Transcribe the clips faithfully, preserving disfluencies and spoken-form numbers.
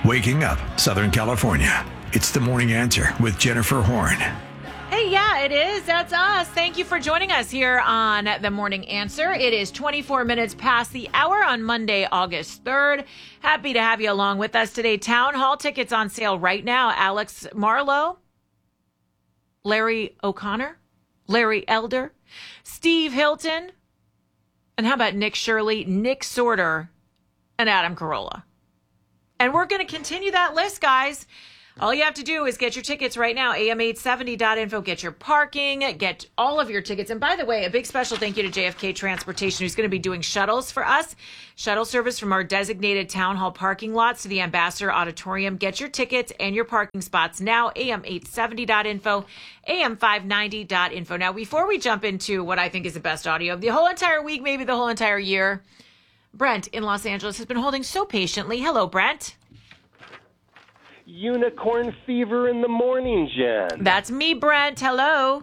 Waking up Southern California. It's the Morning Answer with Jennifer Horn. Hey, yeah, it is. That's us. Thank you for joining us here on The Morning Answer. It is twenty-four minutes past the hour on Monday, August third. Happy to have you along with us today. Town Hall tickets on sale right now. Alex Marlowe, Larry O'Connor, Larry Elder, Steve Hilton, and how about Nick Shirley, Nick Sorter, and Adam Carolla. And we're going to continue that list, guys. All you have to do is get your tickets right now, A M eight seventy dot info. Get your parking, get all of your tickets. And by the way, a big special thank you to J F K Transportation, who's going to be doing shuttles for us. Shuttle service from our designated town hall parking lots to the Ambassador Auditorium. Get your tickets and your parking spots now, A M eight seventy dot info, A M five ninety dot info. Now, before we jump into what I think is the best audio of the whole entire week, maybe the whole entire year, Brent in Los Angeles has been holding so patiently. Hello, Brent. Unicorn fever in the morning, Jen. That's me, Brent. Hello.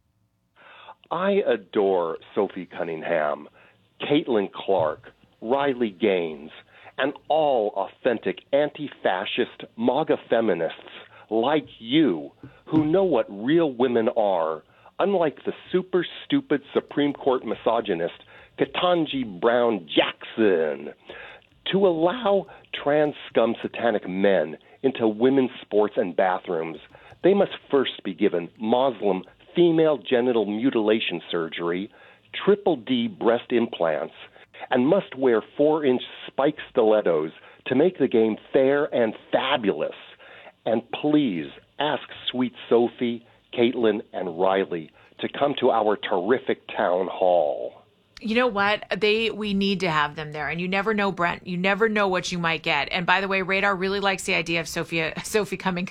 I adore Sophie Cunningham, Caitlin Clark, Riley Gaines, and all authentic anti-fascist MAGA feminists like you who know what real women are, unlike the super stupid Supreme Court misogynist Ketanji Brown Jackson. To allow trans scum satanic men into women's sports and bathrooms, they must first be given Muslim female genital mutilation surgery, triple D breast implants, and must wear four-inch spike stilettos to make the game fair and fabulous. And please ask sweet Sophie, Caitlin, and Riley to come to our terrific town hall. You know what? They we need to have them there. And you never know, Brent. You never know what you might get. And by the way, Radar really likes the idea of Sophia, Sophie coming,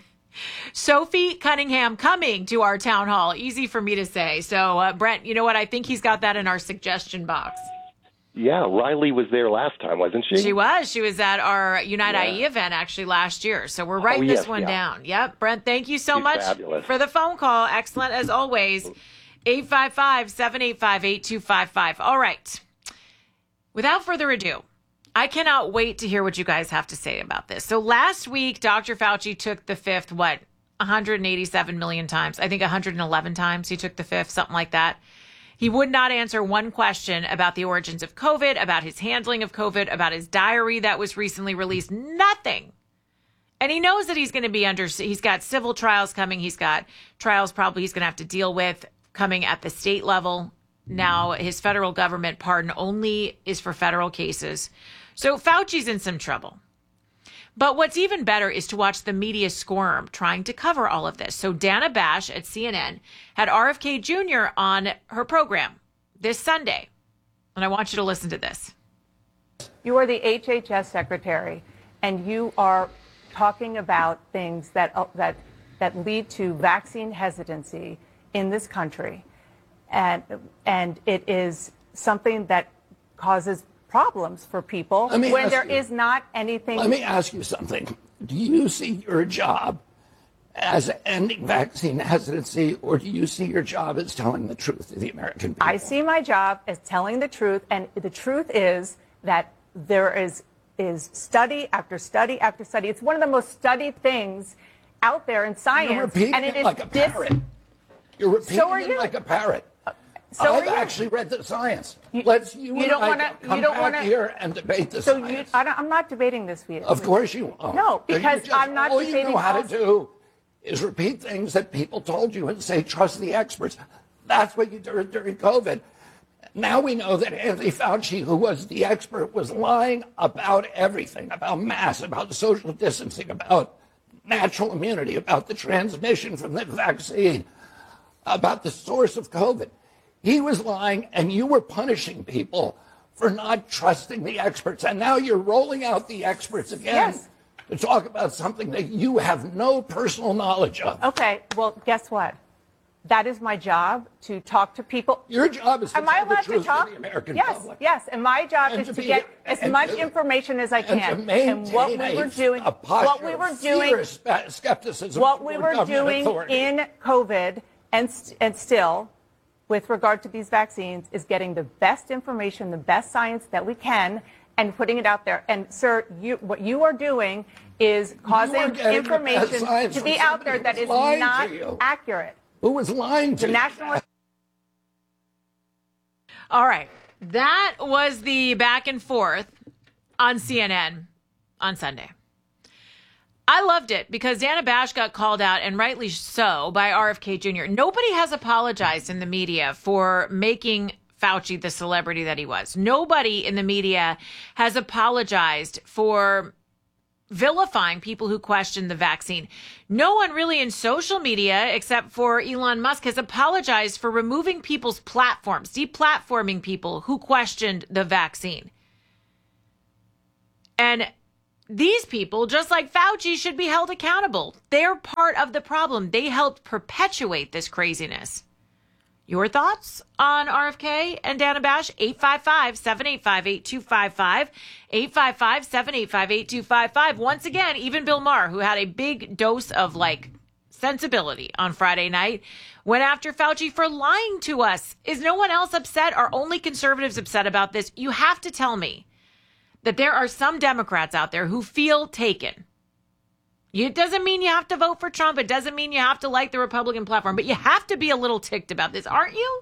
Sophie Cunningham coming to our town hall. Easy for me to say. So, uh, Brent, you know what? I think he's got that in our suggestion box. Yeah, Riley was there last time, wasn't she? She was. She was at our Unite yeah. I E event actually last year. So we're writing oh, this yes, one yeah. down. Yep. Brent, thank you so She's much fabulous. for the phone call. Excellent as always. eight five five, seven eight five, eight two five five. All right. Without further ado, I cannot wait to hear what you guys have to say about this. So last week, Doctor Fauci took the fifth, what, one hundred eighty-seven million times. I think one hundred eleven times he took the fifth, something like that. He would not answer one question about the origins of COVID, about his handling of COVID, about his diary that was recently released. Nothing. And he knows that he's going to be under, he's got civil trials coming. He's got trials probably he's going to have to deal with coming at the state level. Now, his federal government pardon only is for federal cases. So Fauci's in some trouble. But what's even better is to watch the media squirm trying to cover all of this. So Dana Bash at C N N had R F K Junior on her program this Sunday. And I want you to listen to this. You are the H H S secretary, and you are talking about things that uh, that that lead to vaccine hesitancy in this country. And and it is something that causes problems for people when there you, is not anything. Let me ask you something. Do you see your job as ending vaccine hesitancy, or do you see your job as telling the truth to the American people? I see my job as telling the truth, and the truth is that there is is study after study after study. It's one of the most studied things out there in science. You're repeating and it, it is like a dis- parrot. You're repeating So are it you. like a parrot. So I've are you. actually read the science. You, Let's you, you and don't I wanna, come you don't back wanna, here and debate the so science. You, I don't, I'm not debating this with you. Of course you won't. No, because just, I'm not all debating. you know how to also. do is repeat things that people told you and say, trust the experts. That's what you did during COVID. Now we know that Anthony Fauci, who was the expert, was lying about everything, about masks, about social distancing, about natural immunity, about the transmission from the vaccine, about the source of COVID. He was lying, and you were punishing people for not trusting the experts. And now you're rolling out the experts again Yes. to talk about something that you have no personal knowledge of. Okay, well, guess what? That is my job, to talk to people. Your job is to Am tell I the allowed truth to talk? to the American yes, public. yes. And my job And is to to be- get as and much to- information as I And can. to maintain And what we were doing, a posture what we were of doing, fierce spe- skepticism what we toward were government doing authority. in COVID and st- and still, with regard to these vaccines, is getting the best information, the best science that we can, and putting it out there. And, sir, you, what you are doing is causing information to be out there that is not accurate. Who was lying to the you? National. All right. That was the back and forth on C N N on Sunday. I loved it because Dana Bash got called out, and rightly so, by R F K Junior Nobody has apologized in the media for making Fauci the celebrity that he was. Nobody in the media has apologized for vilifying people who question the vaccine. No one really in social media, except for Elon Musk, has apologized for removing people's platforms, deplatforming people who questioned the vaccine. And these people, just like Fauci, should be held accountable. They're part of the problem. They helped perpetuate this craziness. Your thoughts on R F K and Dana Bash? eight five five, seven eight five, eight two five five. eight five five, seven eight five, eight two five five. Once again, even Bill Maher, who had a big dose of, like, sensibility on Friday night, went after Fauci for lying to us. Is no one else upset? Are only conservatives upset about this? You have to tell me that there are some Democrats out there who feel taken. It doesn't mean you have to vote for Trump. It doesn't mean you have to like the Republican platform, but you have to be a little ticked about this, aren't you?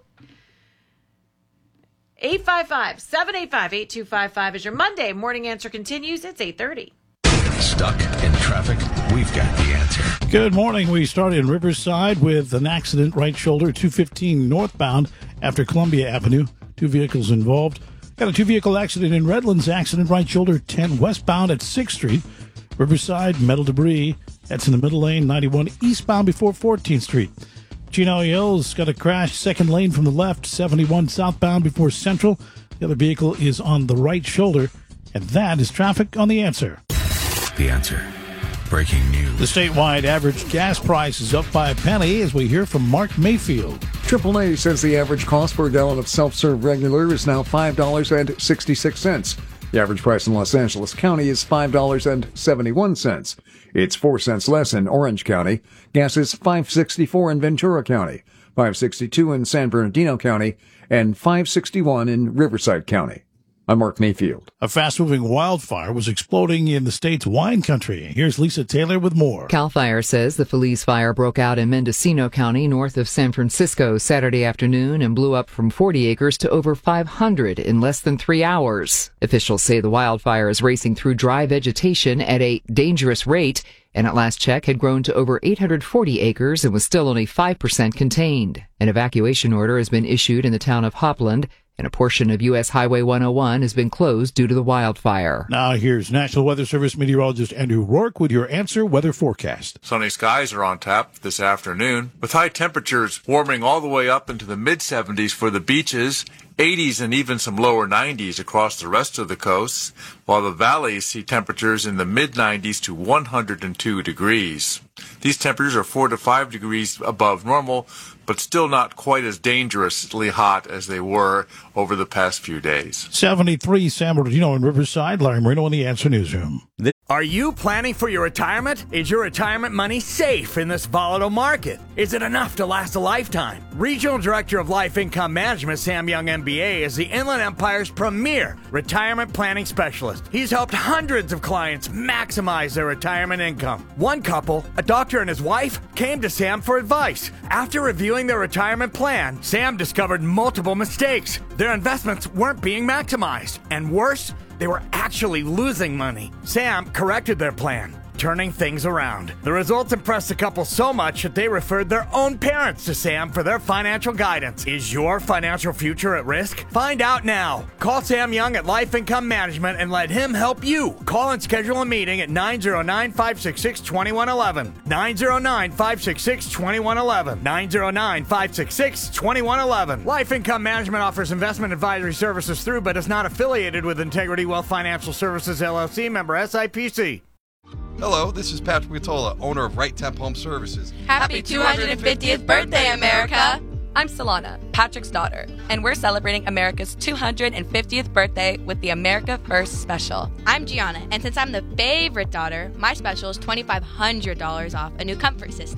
eight five five, seven eight five, eight two five five is your Monday Morning Answer continues. It's eight thirty. Stuck in traffic? We've got the answer. Good morning. We started in Riverside with an accident, right shoulder, two fifteen northbound after Columbia Avenue. Two vehicles involved. Got a two-vehicle accident in Redlands. Accident, right shoulder, ten westbound at sixth Street. Riverside, metal debris. That's in the middle lane, ninety-one eastbound before fourteenth Street. Chino Hills got a crash, second lane from the left, seventy-one southbound before Central. The other vehicle is on the right shoulder. And that is traffic on The Answer. The Answer. Breaking news. The statewide average gas price is up by a penny as we hear from Mark Mayfield. triple A says the average cost per gallon of self-serve regular is now five dollars and sixty-six cents. The average price in Los Angeles County is five dollars and seventy-one cents. It's four cents less in Orange County. Gas is five dollars and sixty-four cents in Ventura County, five dollars and sixty-two cents in San Bernardino County, and five dollars and sixty-one cents in Riverside County. I'm Mark Mayfield. A fast-moving wildfire was exploding in the state's wine country. Here's Lisa Taylor with more. CAL FIRE says the Feliz fire broke out in Mendocino County, north of San Francisco, Saturday afternoon and blew up from forty acres to over five hundred in less than three hours. Officials say the wildfire is racing through dry vegetation at a dangerous rate, and at last check had grown to over eight hundred forty acres and was still only five percent contained. An evacuation order has been issued in the town of Hopland, and a portion of U S Highway one oh one has been closed due to the wildfire. Now here's National Weather Service meteorologist Andrew Rourke with your Answer weather forecast. Sunny skies are on tap this afternoon, with high temperatures warming all the way up into the mid seventies for the beaches, eighties and even some lower nineties across the rest of the coast, while the valleys see temperatures in the mid nineties to one hundred two degrees. These temperatures are four to five degrees above normal, but still not quite as dangerously hot as they were over the past few days. seventy-three San Bernardino and Riverside. Larry Marino in the Answer Newsroom. Are you planning for your retirement? Is your retirement money safe in this volatile market? Is it enough to last a lifetime? Regional Director of Life Income Management, Sam Young, M B A, is the Inland Empire's premier retirement planning specialist. He's helped hundreds of clients maximize their retirement income. One couple, a doctor and his wife, came to Sam for advice. After reviewing their retirement plan, Sam discovered multiple mistakes. Their investments weren't being maximized. And worse, they were actually losing money. Sam corrected their plan, turning things around. The results impressed the couple so much that they referred their own parents to Sam for their financial guidance. Is your financial future at risk? Find out now. Call Sam Young at Life Income Management and let him help you. Call and schedule a meeting at nine oh nine, five six six, two one one one. nine oh nine, five six six, two one one one. nine oh nine, five six six, two one one one. Life Income Management offers investment advisory services through but is not affiliated with Integrity Wealth Financial Services, L L C, member S I P C. Hello, this is Patrick Matola, owner of Right Temp Home Services. Happy two hundred fiftieth birthday, America! I'm Solana, Patrick's daughter, and we're celebrating America's two hundred fiftieth birthday with the America First Special. I'm Gianna, and since I'm the favorite daughter, my special is two thousand five hundred dollars off a new comfort system.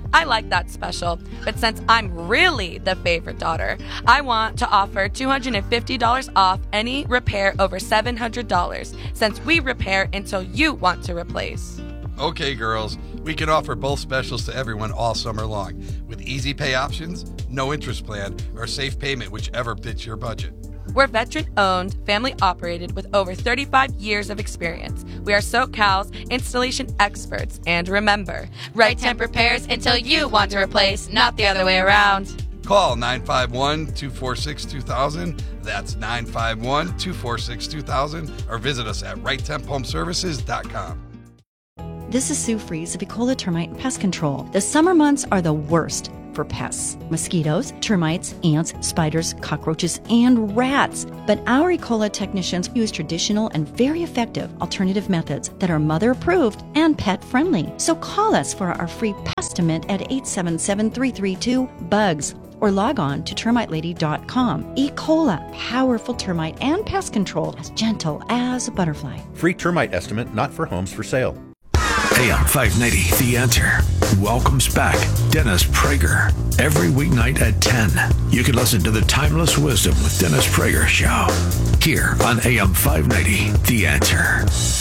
I like that special, but since I'm really the favorite daughter, I want to offer two hundred fifty dollars off any repair over seven hundred dollars, since we repair until you want to replace. Okay, girls, we can offer both specials to everyone all summer long, with easy pay options, no interest plan, or safe payment, whichever fits your budget. We're veteran-owned, family-operated with over thirty-five years of experience. We are SoCal's installation experts. And remember, Right Temp repairs until you want to replace, not the other way around. Call nine five one, two four six, two thousand. That's nine five one, two four six, two thousand. Or visit us at right temp home services dot com. This is Sue Fries of Ecola Termite and Pest Control. The summer months are the worst for pests. Mosquitoes, termites, ants, spiders, cockroaches, and rats. But our Ecola technicians use traditional and very effective alternative methods that are mother approved and pet friendly. So call us for our free Pestimate at eight seven seven, three three two, BUGS or log on to termite lady dot com. Ecola, powerful termite and pest control, as gentle as a butterfly. Free termite estimate not for homes for sale. A M five ninety, The Answer, welcomes back Dennis Prager. Every weeknight at ten, you can listen to the Timeless Wisdom with Dennis Prager show here on A M five ninety, The Answer.